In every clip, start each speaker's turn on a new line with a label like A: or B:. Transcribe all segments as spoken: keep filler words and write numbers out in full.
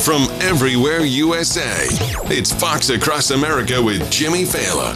A: from everywhere U S A. It's Fox Across America with Jimmy Failla.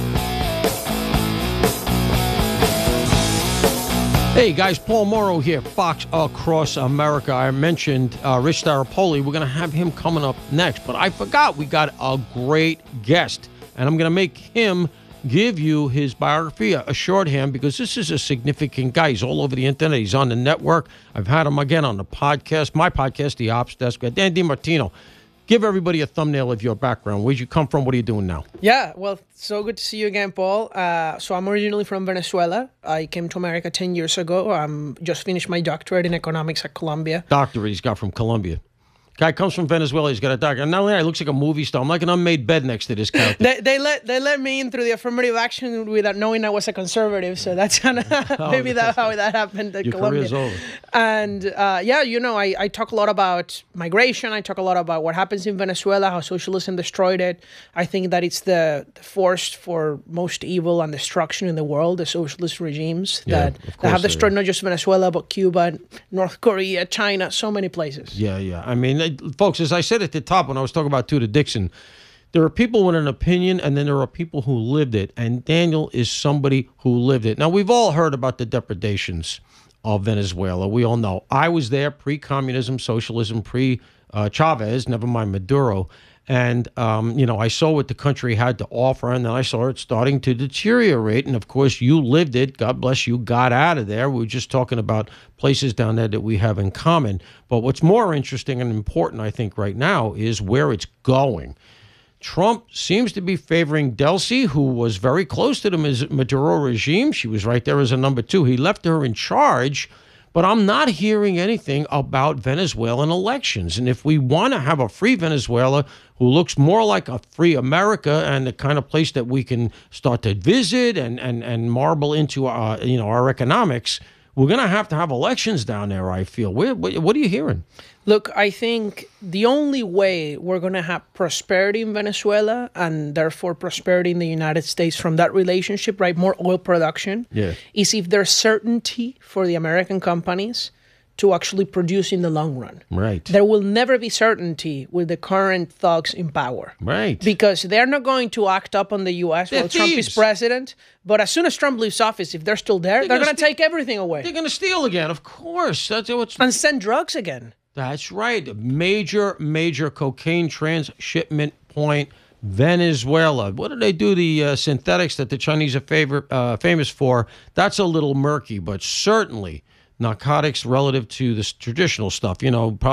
B: Hey guys, Paul Morrow here, Fox Across America. I mentioned uh, Rich Staropoli. We're going to have him coming up next, but I forgot we got a great guest, and I'm going to make him give you his biography, a shorthand, because this is a significant guy. He's all over the internet. He's on the network. I've had him again on the podcast, my podcast, The Ops Desk. Dan DiMartino, give everybody a thumbnail of your background. Where'd you come from? What are you doing now?
C: Yeah, well, so good to see you again, Paul. Uh, so I'm originally from Venezuela. I came to America ten years ago. I um, just finished my doctorate in economics at Columbia.
B: Doctorate he's got from Columbia. Guy comes from Venezuela. He's got a doctor. And not only that, he looks like a movie star. I'm like an unmade bed next to this character.
C: They, they let they let me in through the affirmative action without knowing I was a conservative. So that's kind of
B: oh,
C: maybe that how that happened at
B: your
C: Columbia.
B: Career's over.
C: And uh, yeah, you know, I, I talk a lot about migration. I talk a lot about what happens in Venezuela, how socialism destroyed it. I think that it's the, the force for most evil and destruction in the world, the socialist regimes
B: Yeah,
C: that,
B: of
C: that have
B: course
C: destroyed
B: they are.
C: not just Venezuela, but Cuba, North Korea, China, so many places.
B: Yeah, yeah. I mean, uh, folks, as I said at the top when I was talking about Tudor Dixon, there are people with an opinion, and then there are people who lived it, and Daniel is somebody who lived it. Now, we've all heard about the depredations of Venezuela. We all know. I was there pre-communism, socialism, pre-Chavez, never mind Maduro, and, um, you know, I saw what the country had to offer, and then I saw it starting to deteriorate, and, of course, you lived it. God bless you, got out of there. We were just talking about places down there that we have in common. But what's more interesting and important, I think, right now is where it's going. Trump seems to be favoring Delcy, who was very close to the Maduro regime. She was right there as a number two. He left her in charge, but I'm not hearing anything about Venezuelan elections. And if we want to have a free Venezuela who looks more like a free America and the kind of place that we can start to visit and, and, and marble into our, you know, our economics, we're going to have to have elections down there, I feel. What, what, what are you hearing?
C: Look, I think the only way we're going to have prosperity in Venezuela and therefore prosperity in the United States from that relationship, right, more oil production,
B: Yeah.
C: is if there's certainty for the American companies to actually produce in the long run.
B: Right.
C: There will never be certainty with the current thugs in power.
B: Right.
C: Because they're not going to act up on the U S
B: They're
C: while Trump
B: thieves.
C: is president. But as soon as Trump leaves office, if they're still there, they're,
B: They're
C: going
B: gonna
C: to
B: st-
C: take everything away
B: They're going to steal again, of course. That's what's...
C: and send drugs again.
B: That's right. Major, major cocaine transshipment point, Venezuela. What do they do? The uh, synthetics that the Chinese are favor, uh, famous for, that's a little murky, but certainly narcotics relative to this traditional stuff, you know,